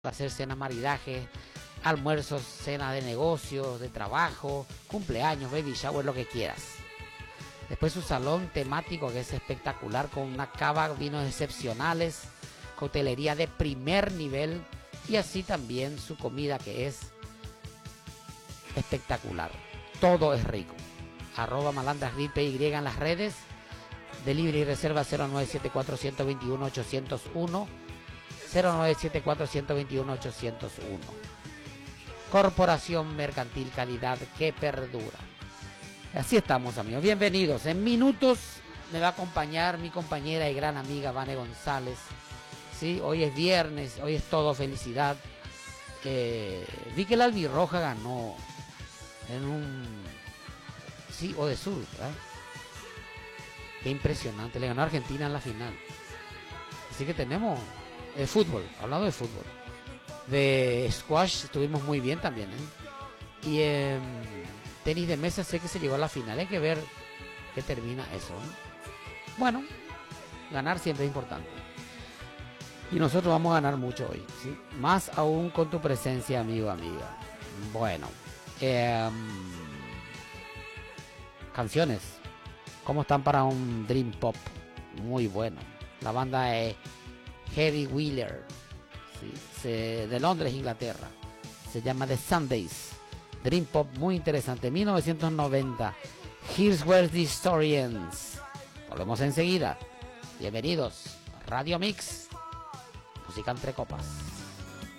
hacer cena maridaje, almuerzos, cena de negocios, de trabajo, cumpleaños, baby shower, lo que quieras. Después su salón temático, que es espectacular, con una cava, vinos excepcionales, coctelería de primer nivel, y así también su comida, que es espectacular. Todo es rico. @malandrasgrillpy en las redes. Delivery y reserva 0974-121-801. 0974-121-801. Corporación Mercantil, calidad que perdura. Así estamos, amigos. Bienvenidos. En minutos me va a acompañar mi compañera y gran amiga Vane González. ¿Sí? Hoy es viernes, hoy es todo felicidad. Vi que la albirroja ganó en un... Sí, o de sur, ¿verdad? Qué impresionante. Le ganó a Argentina en la final. Así que tenemos... fútbol, hablando de fútbol. De squash estuvimos muy bien también, Y tenis de mesa sé que se llegó a la final. Hay que ver qué termina eso, Bueno, ganar siempre es importante. Y nosotros vamos a ganar mucho hoy, ¿sí? Más aún con tu presencia, amigo, amiga. Bueno, canciones. ¿Cómo están para un Dream Pop? Muy bueno. La banda es Heavy Wheeler, ¿sí? De Londres, Inglaterra. Se llama The Sundays. Dream Pop muy interesante. 1990. Here's Where the Story Ends. Volvemos enseguida. Bienvenidos. Radio Mix. Música entre copas.